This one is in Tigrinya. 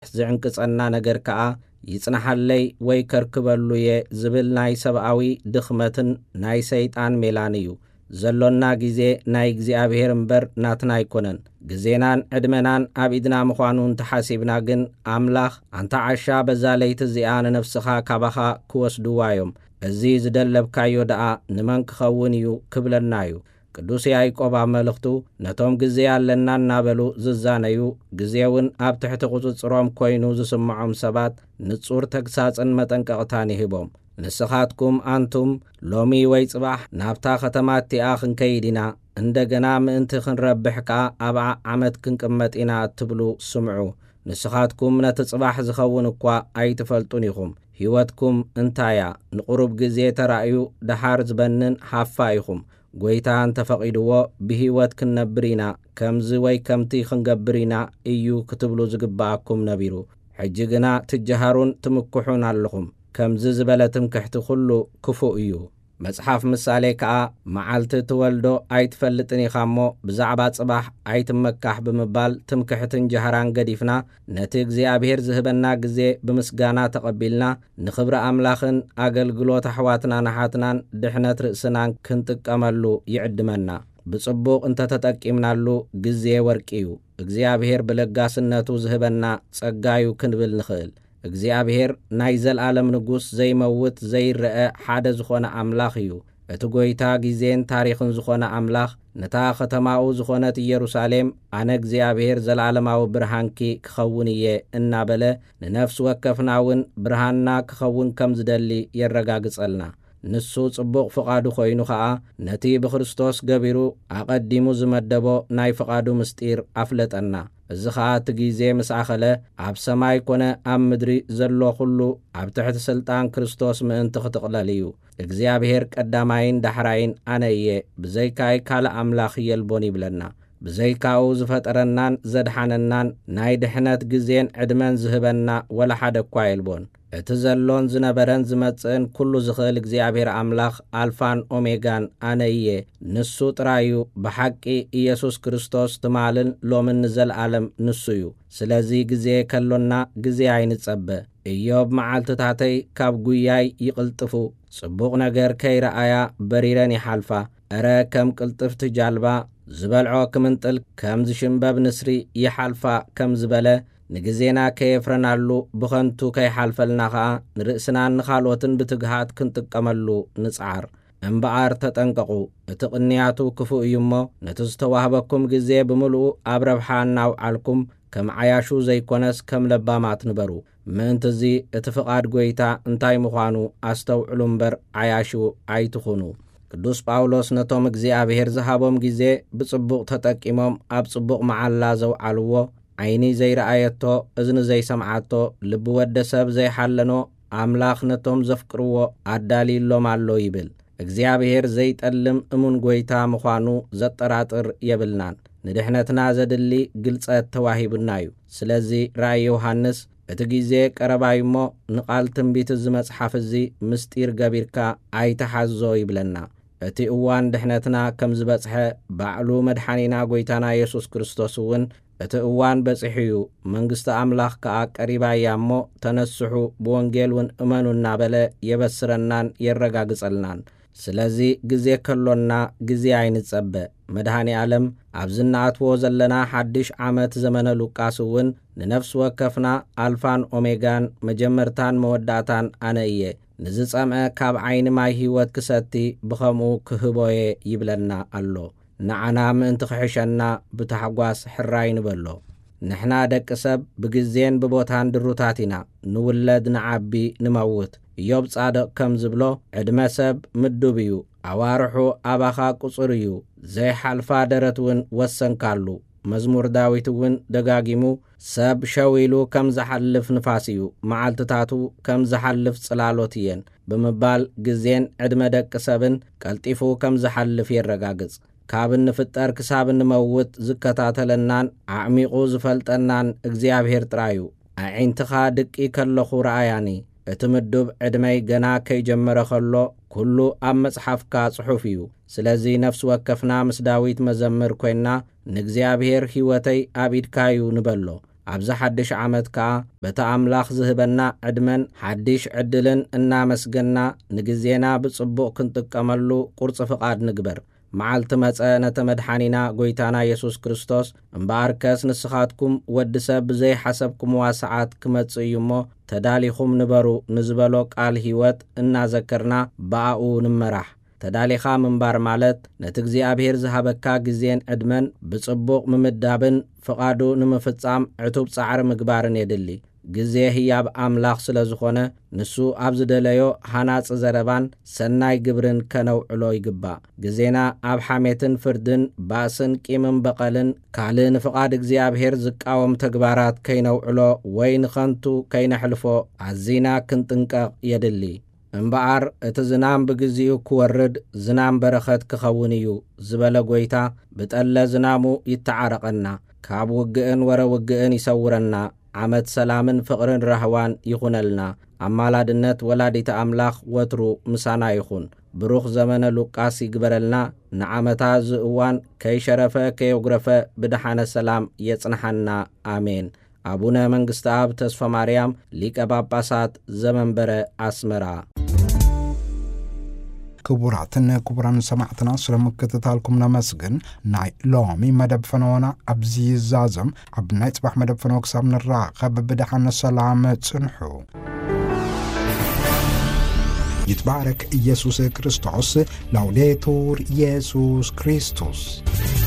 ዝዕንቅጸና ነገር ከኣ ይጽናሐለይ ወይ ከርክበሉ የ ዝብል ናይ ሰብኣዊ ድኽመትን ናይ ሰይጣን ሜላን እዩ ዘሎና ጊዜ ናይ እግዚአብሔር እምበር ናትና ኣይኮነን ግዜናን ዕድመናን ኣብ ኢድና ምዃኑ እንተሓሲብና ግን ኣምላኽ ኣንታ ዓሻ በዛ ለይቲ እዚኣ ንነፍስኻ ካባኻ ክወስድዋዮም እዚ ዝደለብካዮ ደኣ ንመን ክኸውን እዩ ክብለና እዩ ቅዱስ ያዕቆብ ኣብ መልእኽቱ ነቶም ግዜ ኣለና እናበሉ ዝዛነዩ ግዜውን ኣብ ትሕቲ ቁፅጽሮም ኮይኑ ዝስምዖም ሰባት ንጹር ተግሳጽን መጠንቀቕታን ይህቦም ንስኻትኩም ኣንቱም ሎሚ ወይ ጽባሕ ናብታ ኸተማ እቲኣ ክንከይድ ኢና እንደገና ምእንቲ ክንረብሕ ከኣ ኣብ ዓመት ክንቅመጥ ኢና እትብሉ ስምዑ ንስኻትኩም ነቲ ጽባሕ ዝኸውን እኳ ኣይትፈልጡን ኢኹም ሕይወትኩም እንታያ ንቑሩብ ግዜ ተራእዩ ደሓር ዝበንን ሃፋ ኢኹም ጐይታ እንተፈቒድዎ ብሕይወት ክንነብር ኢና ከምዚ ወይ ከምቲ ክንገብር ኢና እዩ ክትብሉ ዝግባኣኩም ነቢሩ ሕጂ ግና ትጀሃሩን ትምክሑን ኣለኹም ከምዚ ዝበለ ትምክሕቲ ኩሉ ክፉእ እዩ መጽሓፍ ምሳሌ ከኣ መዓልቲ ትወልዶ ኣይትፈልጥን ኢኻ እሞ ብዛዕባ ጽባሕ ኣይትመካሕ ብምባል ትምክሕትን ጀሃራን ገዲፍና ነቲ እግዚኣብሔር ዝህበና ግዜ ብምስጋና ተቐቢልና ንኽብሪ ኣምላኽን ኣገልግሎት ኣሕዋትና ናሓትናን ድሕነት ርእስናን ክንጥቀመሉ ይዕድመና ብጽቡቕ እንተተጠቂምናሉ ግዜ ወርቂ እዩ እግዚኣብሔር ብለጋስነቱ ዝህበና ጸጋዩ ክንብል ንኽእል እግዚአብሔር ናይ ዘለዓለም ንጉስ ዘይመውት ዘይርአ ሓደ ዝኾነ ኣምላኽ እዩ እቲ ጐይታ ጊዜን ታሪኽን ዝኾነ ኣምላኽ ነታ ኸተማኡ ዝኾነት ኢየሩሳሌም ኣነ እግዚአብሔር ዘለዓለማዊ ብርሃንኪ ክኸውን እየ እናበለ ንነፍሲ ወከፍናውን ብርሃንና ክኸውን ከም ዝደሊ የረጋግጸልና ንሱ ጽቡቕ ፍቓዱ ኮይኑ ኸዓ ነቲ ብክርስቶስ ገቢሩ ኣቐዲሙ ዝመደቦ ናይ ፍቓዱ ምስጢር ኣፍለጠና እዚ ኸዓ እቲ ጊዜ ምስ ኣኸለ ኣብ ሰማይ ኮነ ኣብ ምድሪ ዘሎ ኩሉ ኣብ ትሕቲ ስልጣን ክርስቶስ ምእንቲ ክትቕለል እዩ እግዚአብሔር ቀዳማይን ዳሕራይን ኣነ እየ ብዘይካይ ካልእ ኣምላኽ የልቦን ይብለና ብዘይካኡ ዝፈጠረናን ዘድሓነናን ናይ ድሕነት ግዜን ዕድመን ዝህበና ወላ ሓደ እኳ የልቦን እቲ ዘሎን ዝነበረን ዝመጽእን ኩሉ ዝኽእል እግዚአብሔር ኣምላኽ ኣልፋን ኦሜጋን ኣነ እየ ንሱ ጥራዩ ብሓቂ ኢየሱስ ክርስቶስ ትማልን ሎምን ዘለዓለም ንሱ እዩ ስለዚ ግዜ ከሎና ግዜ ኣይንጸበ ኢዮብ መዓልትታተይ ካብ ጉያይ ይቕልጥፉ ጽቡቕ ነገር ከይረኣያ በሪረን ይሓልፋ እረ ከም ቅልጥፍቲ ጃልባ ዝበልዖ ክምንጥል ከም ዝሽምበብ ንስሪ ይሓልፋ ከም ዝበለ ንግዜና ከየፍረናሉ ብኸንቱ ከይሓልፈልና ኸዓ ንርእስናን ንኻልኦትን ብትግሃት ክንጥቀመሉ ንጽዓር እምበኣር ተጠንቀቑ እቲ ቅንያቱ ክፉእ እዩ እሞ ነቲ ዝተዋህበኩም ግዜ ብምልኡ ኣብ ረብሓ እናውዓልኩም ከም ዓያሹ ዘይኮነስ ከም ለባማት ንበሩ ምእንቲ እዚ እቲ ፍቓድ ጐይታ እንታይ ምዃኑ ኣስተውዕሉ እምበር ዓያሹ ኣይትኹኑ ቅዱስ ጳውሎስ ነቶም እግዚአብሔር ዝሃቦም ጊዜ ብጽቡቕ ተጠቂሞም ኣብ ጽቡቕ መዓላ ዘውዓልዎ ዓይኒ ዘይረኣየቶ እዝኒ ዘይሰምዓቶ ልቢ ወደ ሰብ ዘይሓለኖ ኣምላኽ ነቶም ዘፍቅርዎ ኣዳሊሎም ኣሎ ይብል እግዚአብሔር ዘይጠልም እሙን ጐይታ ምዃኑ ዘጠራጥር የብልናን ንድሕነትና ዘድሊ ግልጸት ተዋሂቡና እዩ ስለዚ ራእይ ዮሐንስ እቲ ጊዜ ቀረባዩ እሞ ንቓል ትንቢት እዚ መጽሓፍ እዚ ምስጢር ገቢርካ ኣይተሓዞ ይብለና እቲ እዋን ድሕነትና ከም ዝበጽሐ ባዕሉ መድሓኒና ጐይታና ኢየሱስ ክርስቶስ እውን እቲ እዋን በፂሕዩ መንግስቲ ኣምላኽ ከኣ ቀሪባ እያ እሞ ተነስሑ ብወንጌል እውን እመኑ እናበለ የበስረናን የረጋግጸልናን ስለዚ ግዜ ከሎና ግዜ ኣይንጸበ መድሃኒ ዓለም ኣብ ዝናኣትዎ ዘለና ሓድሽ ዓመት ዘመነ ሉቃስ እውን ንነፍሲ ወከፍና ኣልፋን ኦሜጋን መጀመርታን መወዳእታን ኣነ እየ ንዝጸምዐ ካብ ዓይኒ ማይ ሕይወት ክሰቲ ብኸምኡ ክህቦየ ይብለና ኣሎ ንዓና ምእንቲ ክሕሸና ብታሕጓስ ሕራይ ንበሎ ንሕና ደቂ ሰብ ብግዜን ብቦታን ድሩታት ኢና ንውለድ ንዓቢ ንመውት ኢዮብ ጻድቕ ከም ዝብሎ ዕድመ ሰብ ምዱብ እዩ ኣዋርሑ ኣባኻ ቁጽር እዩ ዘይሓልፋ ደረት እውን ወሰንካሉ መዝሙር ዳዊት እውን ደጋጊሙ ሰብ ሸዊሉ ከም ዝሓልፍ ንፋስ እዩ መዓልትታቱ ከም ዝሓልፍ ጽላሎት እየን ብምባል ግዜን ዕድመ ደቂ ሰብን ቀልጢፉ ከም ዝሓልፍ የረጋግጽ ካብ እንፍጠር ክሳብ እንመውት ዝከታተለናን ዓሚቑ ዝፈልጠናን እግዚአብሔር ጥራዩ ኣዒንትኻ ድቂ ከለኹ ረኣያኒ እቲ ምዱብ ዕድመይ ገና ከይጀመረ ኸሎ ኩሉ ኣብ መጽሓፍካ ጽሑፍ እዩ ስለዚ ነፍሲ ወከፍና ምስ ዳዊት መዘምር ኮይንና ንእግዚአብሔር ሕይወተይ ኣብ ኢድካዩ ንበሎ ኣብዚ ሓድሽ ዓመት ከዓ በታ ኣምላኽ ዝህበና ዕድመን ሓድሽ ዕድልን እናመስገና ንግዜና ብጽቡቕ ክንጥቀመሉ ቁርጽ ፍቓድ ንግበር። መዓልቲ መጸ ነተ መድሓኒና ጐይታና ኢየሱስ ክርስቶስ እምበኣርከስ ንስኻትኩም ወዲ ሰብ ብዘይሓሰብኩምዋ ሰዓት ክመጽእ እዩ እሞ ተዳሊኹም ንበሩ ንዝበሎ ቃል ሕይወት እናዘከርና ብኣኡ ንመራሕ። ተዳሊኻ ምንባር ማለት ነቲ እግዚኣብሔር ዝሃበካ ግዜን ዕድመን ብጽቡቕ ምምዳብን ፍቓዱ ንምፍጻም ዕቱብ ጻዕሪ ምግባርን የድሊ። ግዜ ህያብ ኣምላኽ ስለ ዝኾነ ንሱ ኣብ ዝደለዮ ሃናጽ ዘረባን ሰናይ ግብርን ከነውዕሎ ይግባእ። ግዜና ኣብ ሓሜትን ፍርድን ባእስን ቂምን በቐልን ካልእ ንፍቓድ እግዚኣብሔር ዝቃወም ተግባራት ከይነውዕሎ ወይ ንኸንቱ ከይነሕልፎ ኣዚና ክንጥንቀቕ የድሊ። እምበኣር እቲ ዝናም ብግዚኡ ክወርድ ዝናም በረኸት ክኸውን እዩ ዝበለ ጐይታ ብጠለ ዝናሙ ይተዓረቐና፣ ካብ ውግእን ወረ ውግእን ይሰውረና፣ ዓመት ሰላምን ፍቕርን ራህዋን ይኹነልና። ኣማላድነት ወላዲተ ኣምላኽ ወትሩ ምሳና ይኹን። ብሩኽ ዘመነ ሉቃስ ይግበረልና። ንዓመታ ዝእዋን ከይሸረፈ ከየጉረፈ ብድሓነ ሰላም የጽንሐና አሜን። አቡነ መንግሥተ አብ ተስፋ ማርያም ሊቀ ጳጳሳት ዘመንበረ አስመራ። ክቡራትን ክቡራን ሰማዕትና ስለምክትታልኩም ነመስግን። ናይ ሎሚ መደብ ፈነወና ኣብዚ ይዛዘም። ኣብ ናይ ጽባሕ መደብ ፈነወ ክሳብ ንራኸብ ብድሓነ ሰላም ጽንሑ። ይትባረክ ኢየሱስ ክርስቶስ። ላውዴቱር ኢየሱስ ክርስቶስ።